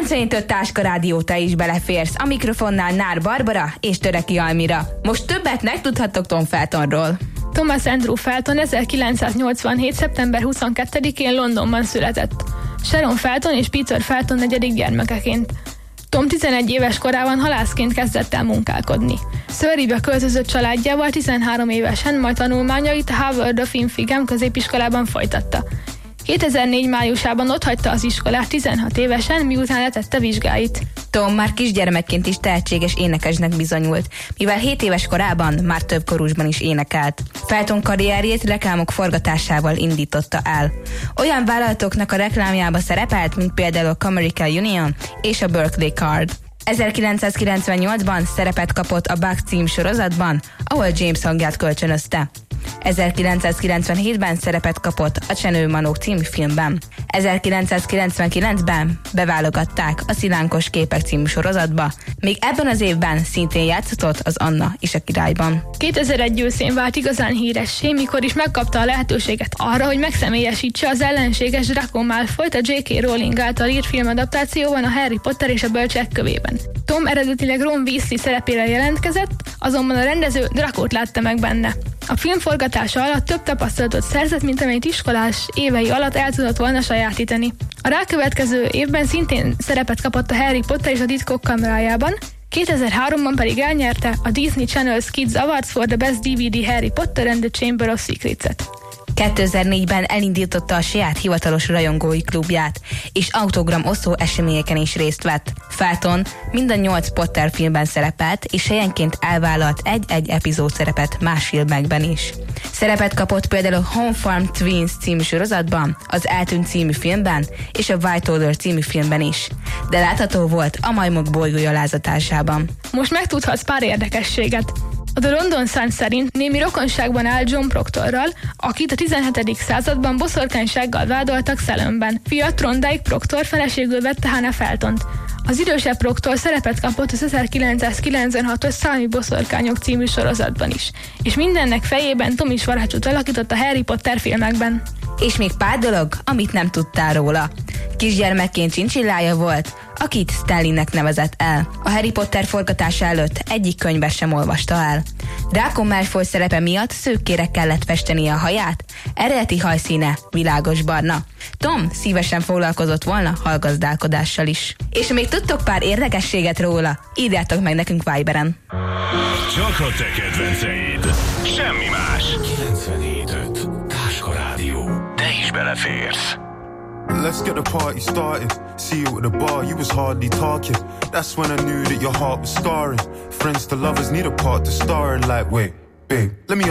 szerint Táska Rádió, te is beleférsz. A mikrofonnál Nár Barbara és Töreki Almira. Most többet megtudhattok Tom Feltonról. Thomas Andrew Felton 1987. szeptember 22-én Londonban született. Sharon Felton és Peter Felton negyedik gyermekeként. Tom 11 éves korában halászként kezdett el munkálkodni. Surreybe költözött családjával 13 évesen, majd tanulmányait a Harvard of Infingem középiskolában folytatta. 2004 májusában otthagyta az iskolát 16 évesen, miután letette vizsgáit. Tom már kisgyermekként is tehetséges énekesnek bizonyult, mivel 7 éves korában már több korusban is énekelt. Felton karrierjét reklámok forgatásával indította el. Olyan vállalatoknak a reklámjába szerepelt, mint például a Comerica Union és a Berkeley Card. 1998-ban szerepet kapott a Bugs cím sorozatban, ahol James hangját kölcsönözte. 1997-ben szerepet kapott a Csenő Manók című filmben. 1999-ben beválogatták a Szilánkos képek című sorozatba, még ebben az évben szintén játszott az Anna és a királyban. 2001 őszén vált igazán híressé, mikor is megkapta a lehetőséget arra, hogy megszemélyesítse az ellenséges Draco Malfoyt a J.K. Rowling által írt filmadaptációban a Harry Potter és a Bölcsek kövében. Tom eredetileg Ron Weasley szerepére jelentkezett, azonban a rendező Dracót látta meg benne. A film forgatása alatt több tapasztalatot szerzett, mint amit iskolás évei alatt el tudott volna sajátítani. A rákövetkező évben szintén szerepet kapott a Harry Potter és a Titkok Kamerájában, 2003-ban pedig elnyerte a Disney Channel's Kids Awards for the Best DVD Harry Potter and the Chamber of Secrets-et. 2004-ben elindította a saját hivatalos rajongói klubját, és autogram-osztó eseményeken is részt vett. Felton mind a 8 Potter filmben szerepelt, és helyenként elvállalt egy-egy epizód szerepet más filmekben is. Szerepet kapott például a Home Farm Twins című sorozatban, az Eltűnt című filmben, és a White Order című filmben is. De látható volt a Majmok bolygója lázadásában. Most megtudhatsz pár érdekességet. A The London Sun szerint némi rokonságban áll John Proctorral, akit a 17. században boszorkánysággal vádoltak Salemben. Fia Thorndike Proctor feleségül vette Hannah Feltont. Az idősebb Proctor szerepet kapott az 1996-os Szalmi boszorkányok című sorozatban is. És mindennek fejében Tom is varázsot alakított a Harry Potter filmekben. És még pár dolog, amit nem tudtál róla. Kisgyermekként csincsillája volt, akit Stanleynek nevezett el. A Harry Potter forgatása előtt egyik könyvet sem olvasta el. Draco Malfoy szerepe miatt szőkkére kellett festenie a haját, eredeti hajszíne világos barna. Tom szívesen foglalkozott volna hallgazdálkodással is. És még tudtok pár érdekességet róla? Írjátok meg nekünk Viberen. Csak a te kedvenceid. Semmi más. 97.5 Táska Rádió. Te is beleférsz. Let's get the party started. See you at the bar, you was hardly talking. That's when I knew that your heart was scarring. Friends to lovers need a part to star in. Like, wait, babe, let me